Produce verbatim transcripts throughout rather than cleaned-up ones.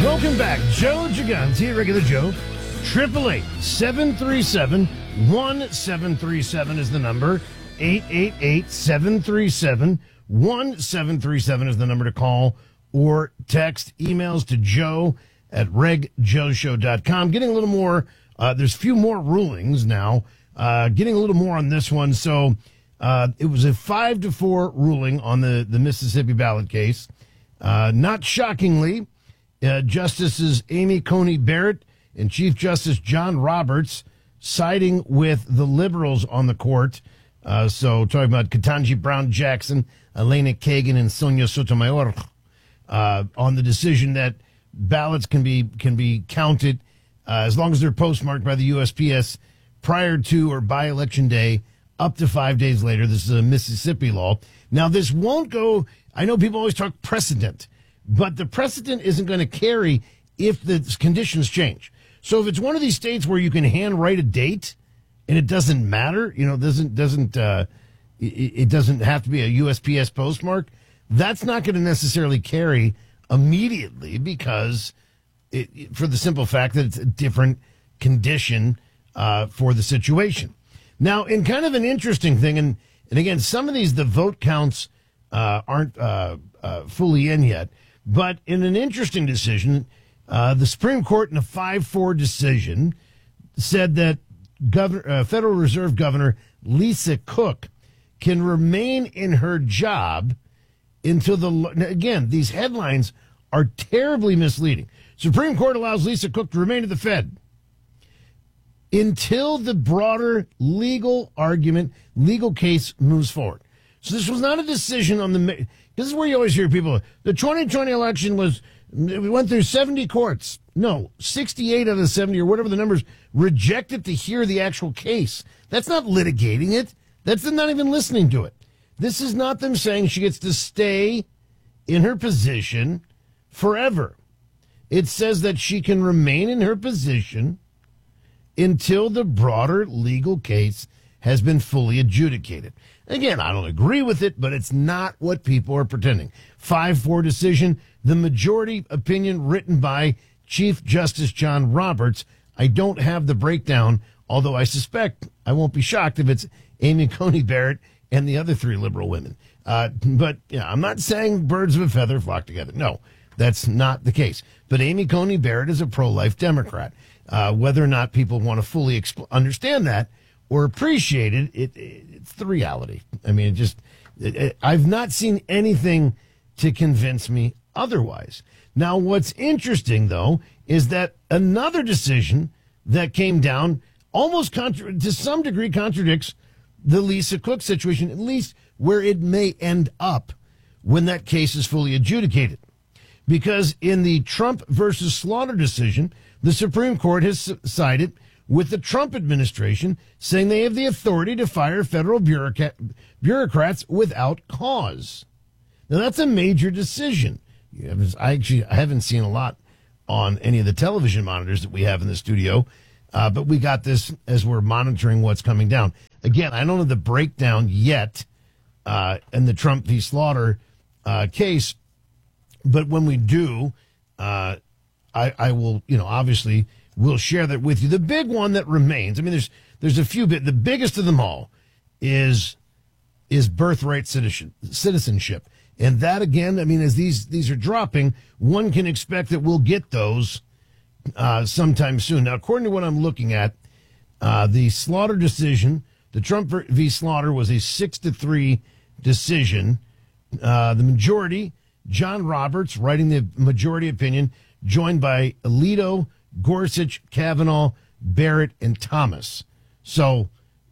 Welcome back. Joe Gigante, regular Joe. triple eight seven three seven one seven three seven is the number. eight eight eight seven three seven one seven three seven is the number to call or text. Emails to joe at reg joe show dot com. Getting a little more, uh, there's a few more rulings now. Uh, getting a little more on this one. So uh, it was a five to four ruling on the, the Mississippi ballot case. Uh, not shockingly, Uh, Justices Amy Coney Barrett and Chief Justice John Roberts siding with the liberals on the court. Uh, so talking about Ketanji Brown Jackson, Elena Kagan, and Sonia Sotomayor uh, on the decision that ballots can be can be counted uh, as long as they're postmarked by the U S P S prior to or by Election Day up to five days later. This is a Mississippi law. Now, this won't go, I know people always talk precedent, but the precedent isn't going to carry if the conditions change. So if it's one of these states where you can handwrite a date and it doesn't matter, you know, doesn't doesn't uh, it, it doesn't have to be a U S P S postmark, that's not going to necessarily carry immediately because it, for the simple fact that it's a different condition uh, for the situation. Now, in kind of an interesting thing, and and again, some of these the vote counts uh, aren't uh, uh, fully in yet. But in an interesting decision, uh, the Supreme Court in a five four decision said that Governor, uh, Federal Reserve Governor Lisa Cook can remain in her job until the, again, these headlines are terribly misleading. Supreme Court allows Lisa Cook to remain at the Fed until the broader legal argument, legal case moves forward. So this was not a decision on the, this is where you always hear people, the twenty twenty election was, we went through seventy courts. No, sixty-eight out of the seventy or whatever the numbers rejected to hear the actual case. That's not litigating it. That's them not even listening to it. This is not them saying she gets to stay in her position forever. It says that she can remain in her position until the broader legal case has been fully adjudicated. Again, I don't agree with it, but it's not what people are pretending. five four decision, the majority opinion written by Chief Justice John Roberts. I don't have the breakdown, although I suspect I won't be shocked if it's Amy Coney Barrett and the other three liberal women. Uh, but yeah, I'm not saying birds of a feather flock together. No, that's not the case. But Amy Coney Barrett is a pro-life Democrat. Uh, whether or not people want to fully exp- understand that or appreciate it, it, it, it's the reality. I mean, it just, it, it, I've not seen anything to convince me otherwise. Now, what's interesting, though, is that another decision that came down almost contra- to some degree contradicts the Lisa Cook situation, at least where it may end up when that case is fully adjudicated. Because in the Trump versus Slaughter decision, the Supreme Court has sided with the Trump administration, saying they have the authority to fire federal bureaucrat, bureaucrats without cause. Now, that's a major decision. I actually I haven't seen a lot on any of the television monitors that we have in the studio, uh, but we got this as we're monitoring what's coming down. Again, I don't know the breakdown yet uh, in the Trump v. Slaughter uh, case, but when we do, uh, I, I will, you know, obviously we'll share that with you. The big one that remains, I mean, there's there's a few bit. The biggest of them all is is birthright citizen, citizenship. And that, again, I mean, as these these are dropping, one can expect that we'll get those uh, sometime soon. Now, according to what I'm looking at, uh, the Slaughter decision, the Trump v. Slaughter was a six to three decision. Uh, the majority, John Roberts, writing the majority opinion, joined by Alito, Gorsuch, Kavanaugh, Barrett, and Thomas. So,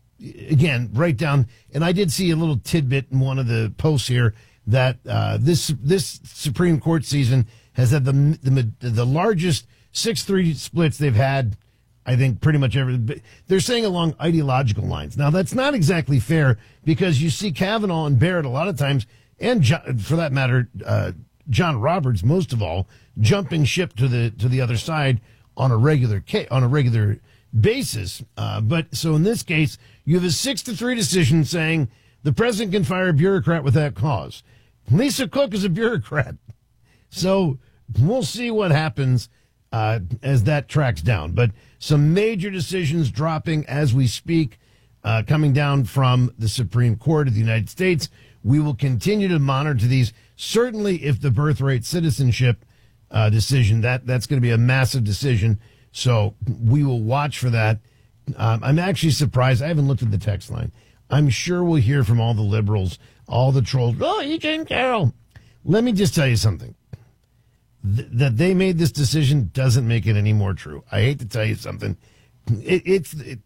again, right down, and I did see a little tidbit in one of the posts here that uh, this this Supreme Court season has had the the, the largest six three splits they've had, I think, pretty much ever. They're saying along ideological lines. Now, that's not exactly fair because you see Kavanaugh and Barrett a lot of times, and John, for that matter, uh, John Roberts most of all, jumping ship to the to the other side on a regular on a regular basis. Uh, but so in this case, you have a six to three decision saying the president can fire a bureaucrat without cause. Lisa Cook is a bureaucrat. So we'll see what happens uh, as that tracks down. But some major decisions dropping as we speak, uh, coming down from the Supreme Court of the United States. We will continue to monitor these. Certainly, if the birthright citizenship uh, decision, that that's going to be a massive decision. So we will watch for that. Um, I'm actually surprised. I haven't looked at the text line. I'm sure we'll hear from all the liberals, all the trolls. Oh, E. Jean Carroll. Let me just tell you something. Th- that they made this decision doesn't make it any more true. I hate to tell you something. It, it's it,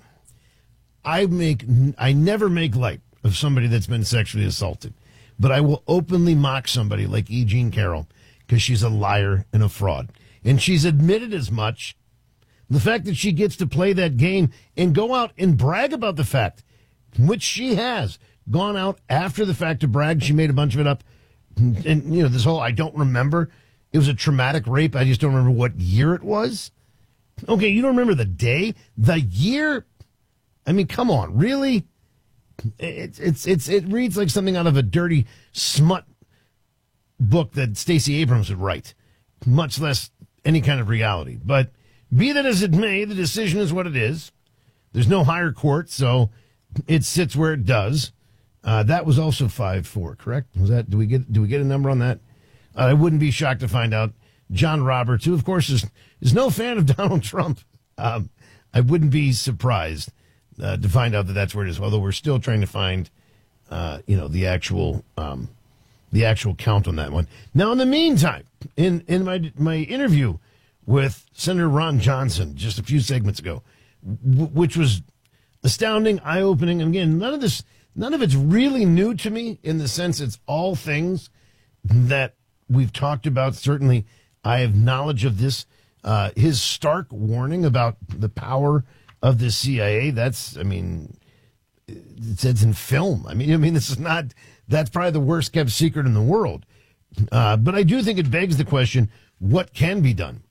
I make I never make light of somebody that's been sexually assaulted, but I will openly mock somebody like E. Jean Carroll because she's a liar and a fraud, and she's admitted as much. The fact that she gets to play that game and go out and brag about the fact, which she has gone out after the fact to brag. She made a bunch of it up. And, you know, this whole, I don't remember. It was a traumatic rape. I just don't remember what year it was. Okay, you don't remember the day? The year? I mean, come on, really? It's it's it's it reads like something out of a dirty smut book that Stacey Abrams would write, much less any kind of reality. But be that as it may, the decision is what it is. There's no higher court, so it sits where it does. Uh, that was also five four, correct? Was that? Do we get? Do we get a number on that? Uh, I wouldn't be shocked to find out John Roberts, who of course is is no fan of Donald Trump. Um, I wouldn't be surprised uh, to find out that that's where it is. Although we're still trying to find, uh, you know, the actual um, the actual count on that one. Now, in the meantime, in in my my interview with Senator Ron Johnson just a few segments ago, w- which was astounding, eye-opening. And again, none of this, none of it's really new to me in the sense it's all things that we've talked about. Certainly, I have knowledge of this. Uh, his stark warning about the power of the C I A, that's, I mean, it's, it's in film. I mean, I mean, this is not, that's probably the worst kept secret in the world. Uh, but I do think it begs the question, what can be done?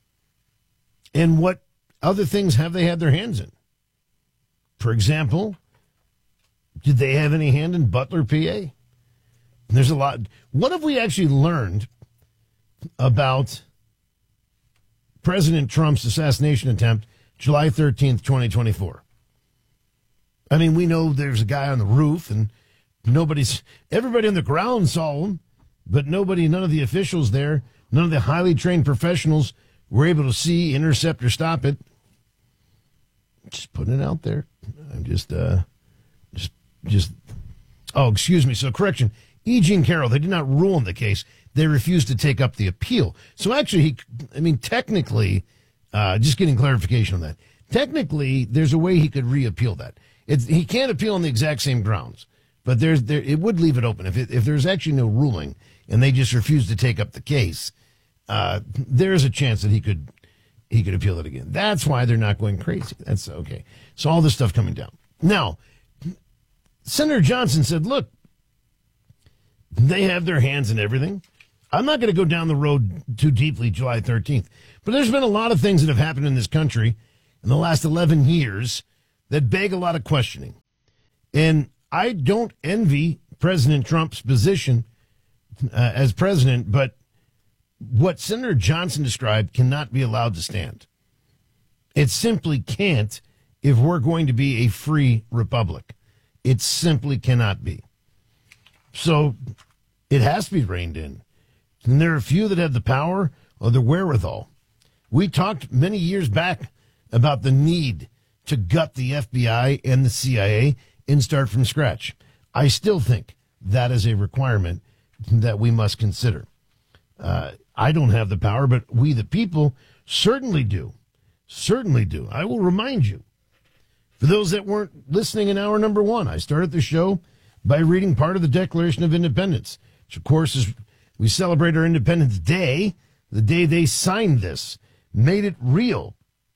And what other things have they had their hands in? For example, did they have any hand in Butler, P A? There's a lot. What have we actually learned about President Trump's assassination attempt, July thirteenth, twenty twenty-four? I mean, we know there's a guy on the roof and nobody's, everybody on the ground saw him, but nobody, none of the officials there, none of the highly trained professionals were able to see, intercept, or stop it. Just putting it out there. I'm just, uh, just, just, oh, excuse me. So, correction. E. Jean Carroll, they did not rule in the case. They refused to take up the appeal. So, actually, he, I mean, technically, uh, just getting clarification on that. Technically, there's a way he could reappeal that. It's, he can't appeal on the exact same grounds, but there's, there, it would leave it open. If it, if there's actually no ruling and they just refuse to take up the case, uh, there's a chance that he could, he could appeal it again. That's why they're not going crazy. That's okay. So all this stuff coming down. Now, Senator Johnson said, look, they have their hands in everything. I'm not going to go down the road too deeply July thirteenth, but there's been a lot of things that have happened in this country in the last eleven years that beg a lot of questioning. And I don't envy President Trump's position uh, as president, but what Senator Johnson described cannot be allowed to stand. It simply can't if we're going to be a free republic. It simply cannot be. So it has to be reined in. And there are a few that have the power or the wherewithal. We talked many years back about the need to gut the F B I and the C I A and start from scratch. I still think that is a requirement that we must consider. Uh, I don't have the power, but we, the people, certainly do. Certainly do. I will remind you, for those that weren't listening in hour number one, I started the show by reading part of the Declaration of Independence, which, of course, is we celebrate our Independence Day, the day they signed this, made it real.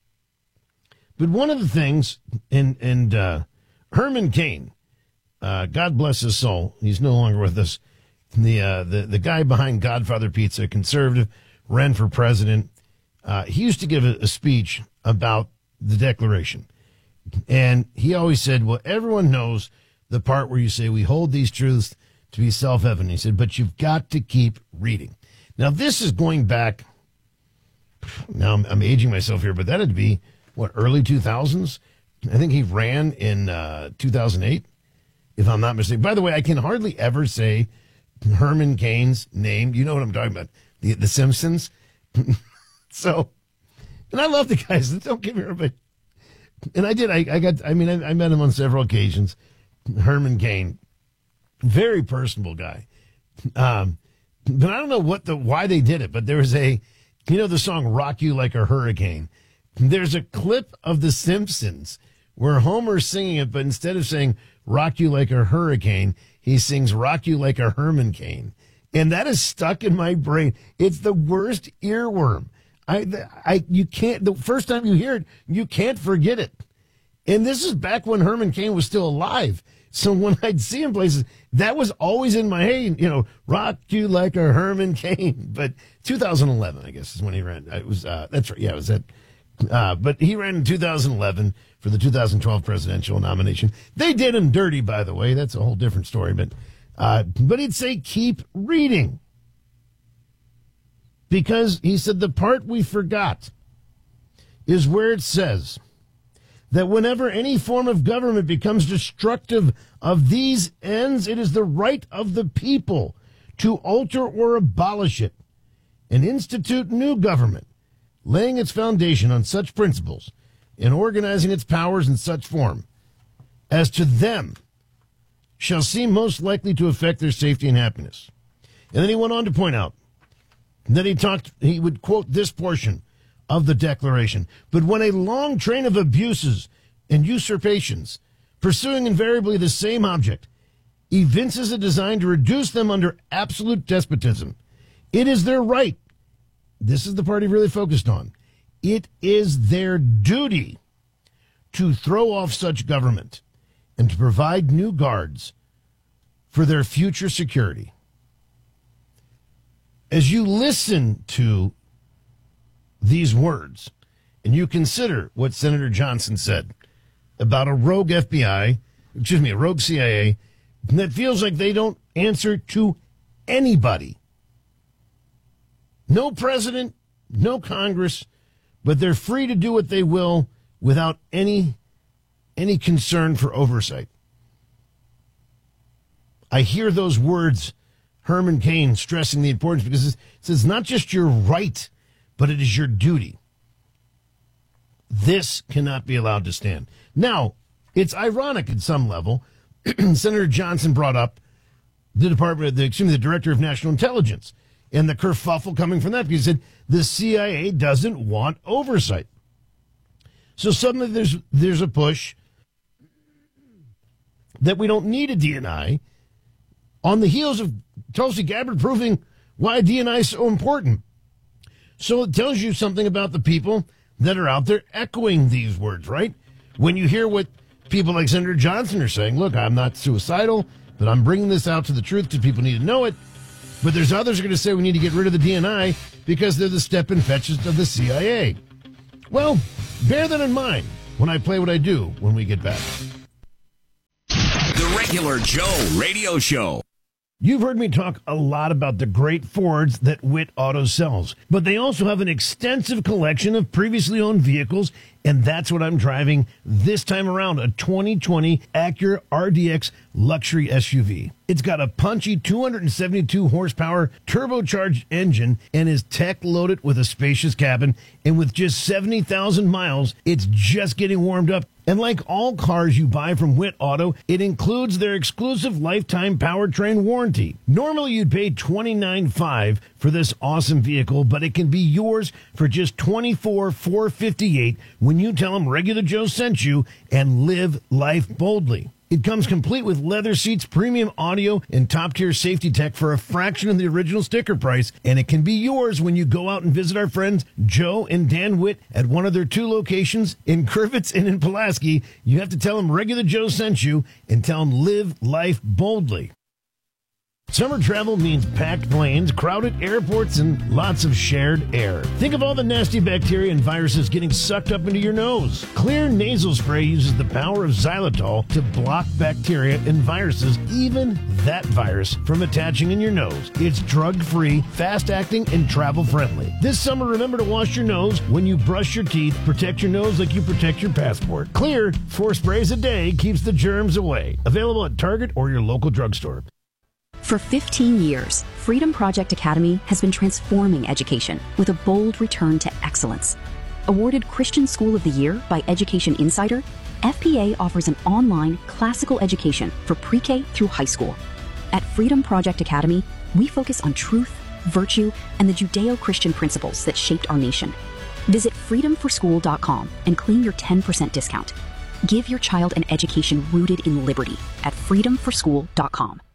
But one of the things, and, and uh, Herman Cain, uh, God bless his soul, he's no longer with us, the uh, the the guy behind Godfather Pizza, conservative, ran for president. Uh, he used to give a, a speech about the Declaration, and he always said, "Well, everyone knows the part where you say we hold these truths to be self-evident." He said, "But you've got to keep reading." Now, this is going back, now I'm, I'm aging myself here, but that had to be, what, early two thousands? I think he ran in uh, two thousand eight, if I'm not mistaken. By the way, I can hardly ever say Herman Cain's name. You know what I'm talking about, the, the Simpsons. So, and I love the guys, don't get me wrong, but, and I did, I, I got, I mean, I, I met him on several occasions. Herman Cain, very personable guy. Um, but I don't know what the, why they did it, but there was a, you know, the song Rock You Like a Hurricane. There's a clip of The Simpsons where Homer's singing it, but instead of saying rock you like a hurricane, he sings rock you like a Herman Cain. And that is stuck in my brain. It's the worst earworm. I, I, you can't, the first time you hear it, you can't forget it. And this is back when Herman Cain was still alive. So when I'd see him places, that was always in my head, you know, rock you like a Herman Cain. But two thousand eleven, I guess, is when he ran. It was, uh, that's right. Yeah, it was that. Uh, but he ran in two thousand eleven for the two thousand twelve presidential nomination. They did him dirty, by the way. That's a whole different story. But, uh, but he'd say, keep reading. Because he said the part we forgot is where it says that whenever any form of government becomes destructive of these ends, it is the right of the people to alter or abolish it and institute new government, laying its foundation on such principles and organizing its powers in such form as to them shall seem most likely to affect their safety and happiness. And then he went on to point out that he talked, he would quote this portion of the Declaration. But when a long train of abuses and usurpations, pursuing invariably the same object, evinces a design to reduce them under absolute despotism, it is their right. This is the part he really focused on. It is their duty to throw off such government and to provide new guards for their future security. As you listen to these words, and you consider what Senator Johnson said about a rogue F B I, excuse me, a rogue C I A, that feels like they don't answer to anybody. No president, no Congress, but they're free to do what they will without any, any concern for oversight. I hear those words, Herman Cain stressing the importance, because it says not just your right, but it is your duty. This cannot be allowed to stand. Now, it's ironic at some level. Senator Johnson brought up the Department, the, excuse me, the Director of National Intelligence and the kerfuffle coming from that, because he said the C I A doesn't want oversight. So suddenly there's there's a push that we don't need a D N I on the heels of Tulsi Gabbard proving why a D N I is so important. So it tells you something about the people that are out there echoing these words, right? When you hear what people like Senator Johnson are saying, look, I'm not suicidal, but I'm bringing this out to the truth because people need to know it. But there's others who are going to say we need to get rid of the D N I because they're the step and fetches of the C I A. Well, bear that in mind when I play what I do when we get back. The Regular Joe Radio Show. You've heard me talk a lot about the great Fords that Witt Auto sells, but they also have an extensive collection of previously owned vehicles, and that's what I'm driving this time around, a twenty twenty Acura R D X luxury S U V. It's got a punchy two hundred seventy-two horsepower turbocharged engine and is tech-loaded with a spacious cabin, and with just seventy thousand miles, it's just getting warmed up. And like all cars you buy from Witt Auto, it includes their exclusive lifetime powertrain warranty. Normally you'd pay twenty-nine thousand five hundred dollars for this awesome vehicle, but it can be yours for just twenty-four thousand four hundred fifty-eight dollars when you tell them Regular Joe sent you and live life boldly. It comes complete with leather seats, premium audio, and top-tier safety tech for a fraction of the original sticker price, and it can be yours when you go out and visit our friends Joe and Dan Witt at one of their two locations in Crivitz and in Pulaski. You have to tell them Regular Joe sent you and tell them live life boldly. Summer travel means packed planes, crowded airports, and lots of shared air. Think of all the nasty bacteria and viruses getting sucked up into your nose. Clear nasal spray uses the power of xylitol to block bacteria and viruses, even that virus, from attaching in your nose. It's drug-free, fast-acting, and travel-friendly. This summer, remember to wash your nose when you brush your teeth. Protect your nose like you protect your passport. Clear, four sprays a day keeps the germs away. Available at Target or your local drugstore. For fifteen years, Freedom Project Academy has been transforming education with a bold return to excellence. Awarded Christian School of the Year by Education Insider, F P A offers an online classical education for pre-K through high school. At Freedom Project Academy, we focus on truth, virtue, and the Judeo-Christian principles that shaped our nation. Visit freedom for school dot com and claim your ten percent discount. Give your child an education rooted in liberty at freedom for school dot com.